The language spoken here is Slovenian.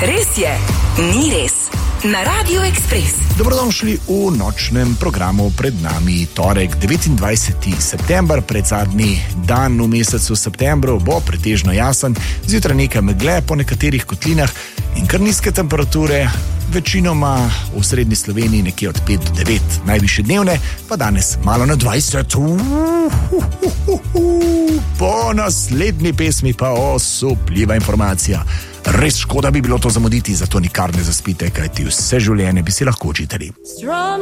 Res je, ni res. Na Radio Express. Dobrodošli v nočnem programu. Pred nami torek, 29. september, predzadnji dan v mesecu septembru, bo pretežno jasen, zjutraj nekaj megle po nekaterih kotlinah in kar nizke temperature, večinoma v srednji Sloveniji nekje od 5 do 9, najvišje dnevne pa danes malo na 20. Po naslednji pesmi pa osupljiva informacija. Res škoda bi bilo to zamuditi, zato nikar ne zaspite, kajti vse življenje bi si lahko učitali.